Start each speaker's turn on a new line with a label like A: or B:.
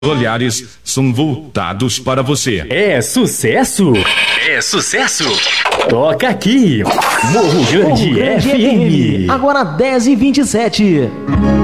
A: olhares são voltados para você.
B: É sucesso?
C: É sucesso?
B: Toca aqui, Morro Grande FM.
D: Agora 10h27.